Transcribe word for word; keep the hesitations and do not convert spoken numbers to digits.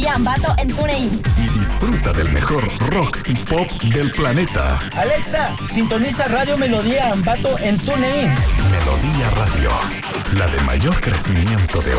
Ambato en TuneIn. Y disfruta del mejor rock y pop del planeta. Alexa, sintoniza Radio Melodía Ambato en TuneIn. Melodía Radio, la de mayor crecimiento de